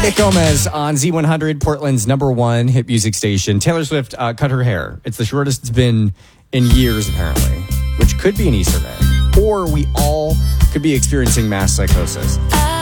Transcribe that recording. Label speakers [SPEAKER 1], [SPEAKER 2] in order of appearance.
[SPEAKER 1] Nick Gomez on Z100, Portland's number one hit music station. Taylor Swift cut her hair. It's the shortest it's been in years, apparently, which could be an Easter egg. Or we all could be experiencing mass psychosis.